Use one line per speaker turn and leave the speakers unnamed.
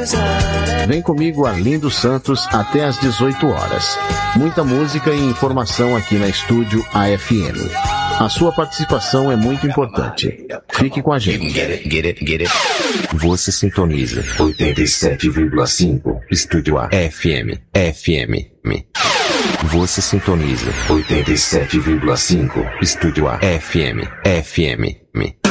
Vem comigo, Arlindo Santos, até às 18 horas. Muita música e informação aqui na Estúdio AFM. A sua participação é muito importante. Fique com a gente.
Você sintoniza 87,5 Estúdio AFM. Você sintoniza 87,5 Estúdio AFM.